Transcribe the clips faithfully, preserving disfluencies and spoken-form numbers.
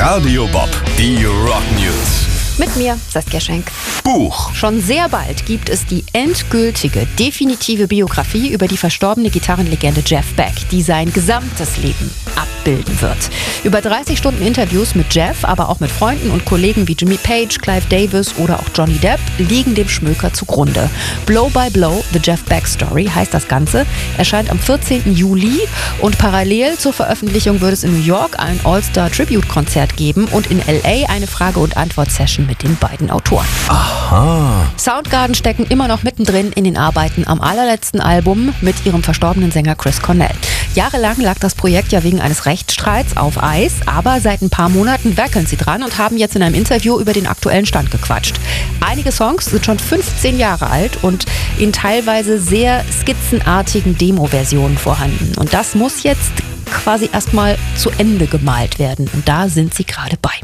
Radio Bob, die Rock News. Mit mir, Saskia Schenk. Buch. Schon sehr bald gibt es die endgültige, definitive Biografie über die verstorbene Gitarrenlegende Jeff Beck, die sein gesamtes Leben abbilden wird. Über dreißig Stunden Interviews mit Jeff, aber auch mit Freunden und Kollegen wie Jimmy Page, Clive Davis oder auch Johnny Depp liegen dem Schmöker zugrunde. Blow by Blow, The Jeff Beck Story heißt das Ganze, erscheint am vierzehnten Juli und parallel zur Veröffentlichung wird es in New York ein All-Star-Tribute-Konzert geben und in L A eine Frage- und Antwort-Session mit den beiden Autoren. Aha. Soundgarden stecken immer noch mittendrin in den Arbeiten am allerletzten Album mit ihrem verstorbenen Sänger Chris Cornell. Jahrelang lag das Projekt ja wegen eines Rechtsstreits auf Eis, aber seit ein paar Monaten werkeln sie dran und haben jetzt in einem Interview über den aktuellen Stand gequatscht. Einige Songs sind schon fünfzehn Jahre alt und in teilweise sehr skizzenartigen Demo-Versionen vorhanden. Und das muss jetzt quasi erstmal zu Ende gemalt werden. Und da sind sie gerade bei.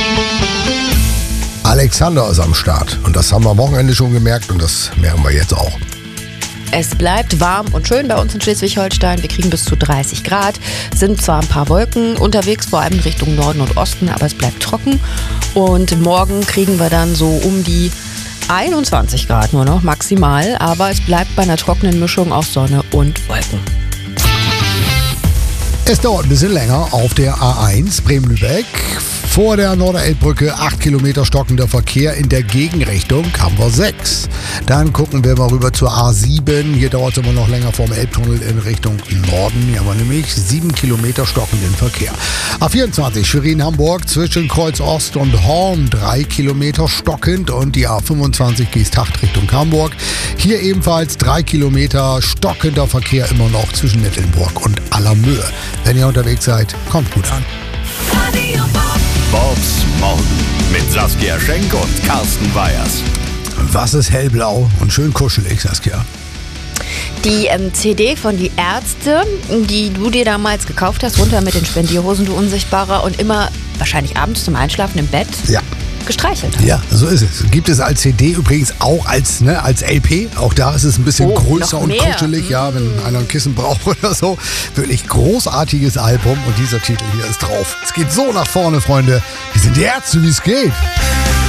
Alexander ist am Start und das haben wir am Wochenende schon gemerkt und das merken wir jetzt auch. Es bleibt warm und schön bei uns in Schleswig-Holstein. Wir kriegen bis zu dreißig Grad, sind zwar ein paar Wolken unterwegs, vor allem in Richtung Norden und Osten, aber es bleibt trocken. Und morgen kriegen wir dann so um die einundzwanzig Grad nur noch maximal, aber es bleibt bei einer trockenen Mischung aus Sonne und Wolken. Es dauert ein bisschen länger auf der A eins Bremen-Lübeck. Vor der Norderelbbrücke acht Kilometer stockender Verkehr in der Gegenrichtung, haben wir sechs. Dann gucken wir mal rüber zur A sieben. Hier dauert es immer noch länger vom Elbtunnel in Richtung Norden. Hier haben wir nämlich sieben Kilometer stockenden Verkehr. A vierundzwanzig Schwerin-Hamburg zwischen Kreuz Ost und Horn drei Kilometer stockend. Und die A fünfundzwanzig Geesthacht Richtung Hamburg. Hier ebenfalls drei Kilometer stockender Verkehr immer noch zwischen Nettelnburg und Allermöhe. Wenn ihr unterwegs seid, kommt gut an. Bobs Morgen mit Saskia Schenk und Carsten Weyers. Was ist hellblau und schön kuschelig, Saskia? Die ähm, C D von Die Ärzte, die du dir damals gekauft hast, runter mit den Spendierhosen, du Unsichtbarer, und immer wahrscheinlich abends zum Einschlafen im Bett Ja. gestreichelt hast. Ja, so ist es. Gibt es als C D übrigens auch als, ne, als L P. Auch da ist es ein bisschen Oh, größer noch und mehr. kuschelig, ja, wenn einer ein Kissen braucht oder so. Wirklich großartiges Album und dieser Titel hier ist drauf. Es geht so nach vorne, Freunde. Wir sind die Ärzte, wie es geht.